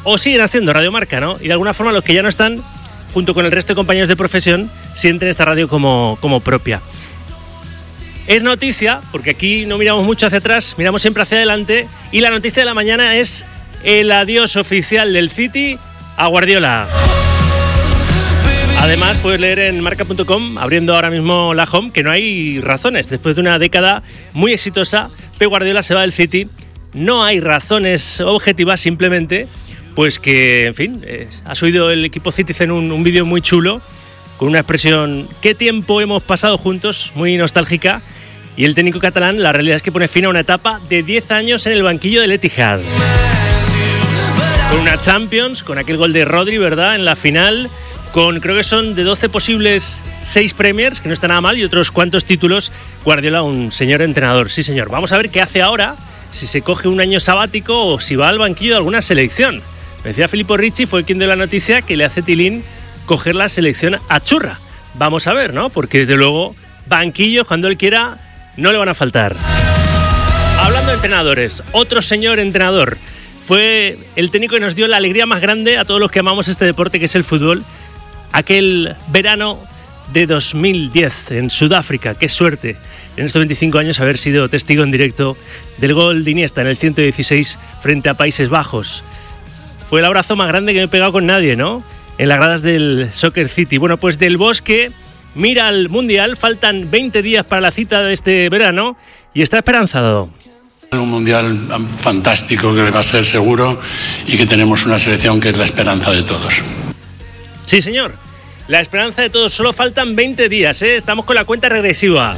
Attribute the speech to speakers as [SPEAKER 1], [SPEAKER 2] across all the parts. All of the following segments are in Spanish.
[SPEAKER 1] o siguen haciendo Radio Marca, ¿no? Y de alguna forma los que ya no están, junto con el resto de compañeros de profesión, sienten esta radio como propia. Es noticia, porque aquí no miramos mucho hacia atrás, miramos siempre hacia adelante, y la noticia de la mañana es el adiós oficial del City a Guardiola. Además, puedes leer en marca.com, abriendo ahora mismo la home, que no hay razones. Después de una década muy exitosa, Pep Guardiola se va del City. No hay razones objetivas, simplemente pues que, en fin, ha subido el equipo Citizen un vídeo muy chulo, con una expresión "qué tiempo hemos pasado juntos", muy nostálgica. Y el técnico catalán, la realidad es que pone fin a una etapa de 10 años en el banquillo del Etihad. Con una Champions, con aquel gol de Rodri, ¿verdad?, en la final, con, creo que son de 12 posibles 6 Premiers, que no está nada mal, y otros cuantos títulos. Guardiola, un señor entrenador, sí señor. Vamos a ver qué hace ahora, si se coge un año sabático o si va al banquillo de alguna selección. Me decía Filippo Ricci, fue quien dio la noticia, que le hace tilín coger la selección a churra. Vamos a ver, ¿no? Porque desde luego, banquillos, cuando él quiera, no le van a faltar. Hablando de entrenadores, otro señor entrenador. Fue el técnico que nos dio la alegría más grande a todos los que amamos este deporte, que es el fútbol. Aquel verano de 2010 en Sudáfrica. Qué suerte en estos 25 años haber sido testigo en directo del gol de Iniesta en el 116 frente a Países Bajos. Fue el abrazo más grande que me he pegado con nadie, ¿no? En las gradas del Soccer City. Bueno, pues Del Bosque mira al Mundial. Faltan 20 días para la cita de este verano y está esperanzado.
[SPEAKER 2] Un mundial fantástico que va a ser seguro y que tenemos una selección que es la esperanza de todos.
[SPEAKER 1] Sí, señor. La esperanza de todos. Solo faltan 20 días, ¿eh? Estamos con la cuenta regresiva.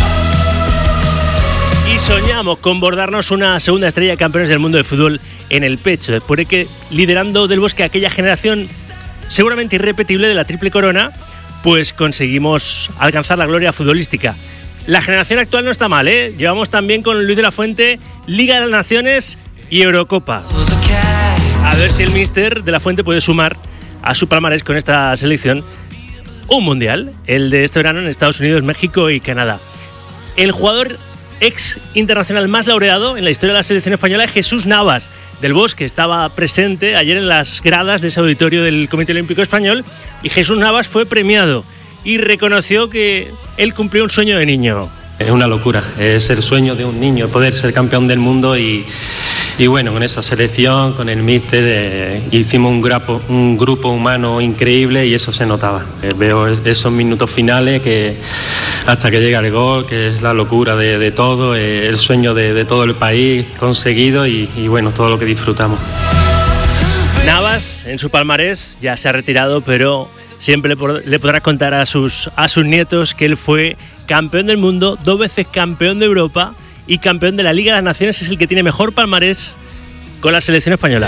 [SPEAKER 1] Y soñamos con bordarnos una segunda estrella de campeones del mundo de fútbol en el pecho. Después de que, liderando Del Bosque aquella generación seguramente irrepetible de la triple corona, pues conseguimos alcanzar la gloria futbolística. La generación actual no está mal, ¿eh? Llevamos también con Luis de la Fuente Liga de las Naciones y Eurocopa. A ver si el míster de la Fuente puede sumar a su palmarés con esta selección un mundial, el de este verano en Estados Unidos, México y Canadá. El jugador ex internacional más laureado en la historia de la selección española es Jesús Navas. Del Bosque estaba presente ayer en las gradas de ese auditorio del Comité Olímpico Español y Jesús Navas fue premiado y reconoció que él cumplió un sueño de niño.
[SPEAKER 3] Es una locura, es el sueño de un niño poder ser campeón del mundo y bueno, con esa selección, con el míster, hicimos un grupo humano increíble y eso se notaba. Veo esos minutos finales que hasta que llega el gol, que es la locura de todo, el sueño de todo el país conseguido y bueno, todo lo que disfrutamos.
[SPEAKER 1] Navas, en su palmarés, ya se ha retirado, pero siempre le podrás contar a sus nietos que él fue campeón del mundo, 2 veces campeón de Europa y campeón de la Liga de las Naciones. Es el que tiene mejor palmarés con la selección española.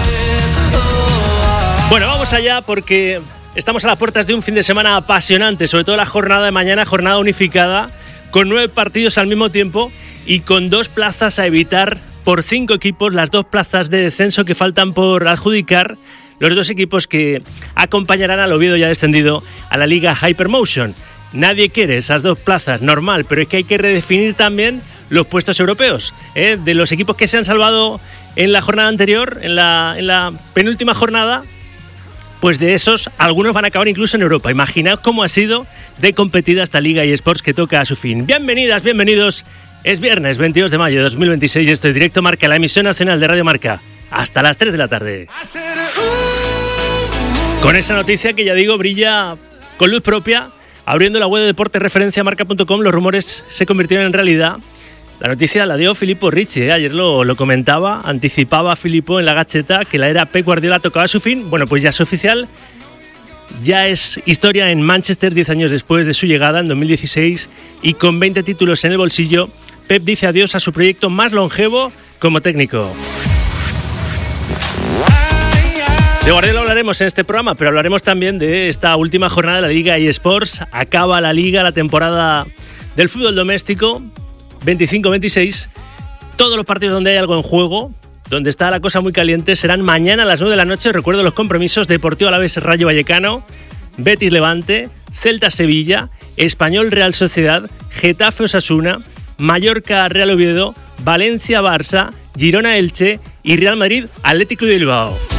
[SPEAKER 1] Bueno, vamos allá porque estamos a las puertas de un fin de semana apasionante, sobre todo la jornada de mañana, jornada unificada, con 9 partidos al mismo tiempo y con 2 plazas a evitar por 5 equipos, las 2 plazas de descenso que faltan por adjudicar, los 2 equipos que acompañarán al Oviedo ya descendido a la Liga Hypermotion. Nadie quiere esas 2 plazas, normal, pero es que hay que redefinir también los puestos europeos, ¿eh? De los equipos que se han salvado en la jornada anterior, en la penúltima jornada, pues de esos algunos van a acabar incluso en Europa. Imaginad cómo ha sido de competida esta Liga eSports que toca a su fin. Bienvenidas, bienvenidos. Es viernes 22 de mayo de 2026 y estoy directo Marca, la emisión nacional de Radio Marca, hasta las 3 de la tarde. Con esa noticia que ya digo brilla con luz propia. Abriendo la web de deportes referencia marca.com, los rumores se convirtieron en realidad. La noticia la dio Filippo Ricci, ¿eh? Ayer lo comentaba, anticipaba Filippo en la Gacheta que la era Pep Guardiola tocaba su fin. Bueno, pues ya es oficial, ya es historia en Manchester 10 años después de su llegada en 2016 y con 20 títulos en el bolsillo, Pep dice adiós a su proyecto más longevo como técnico. De Guardiola hablaremos en este programa, pero hablaremos también de esta última jornada de la Liga eSports. Acaba la Liga, la temporada del fútbol doméstico, 25-26. Todos los partidos donde hay algo en juego, donde está la cosa muy caliente, serán mañana a las 9 de la noche. Recuerdo los compromisos: Deportivo Alavés Rayo Vallecano, Betis Levante, Celta Sevilla, Español Real Sociedad, Getafe Osasuna, Mallorca Real Oviedo, Valencia Barça, Girona Elche y Real Madrid Atlético de Bilbao.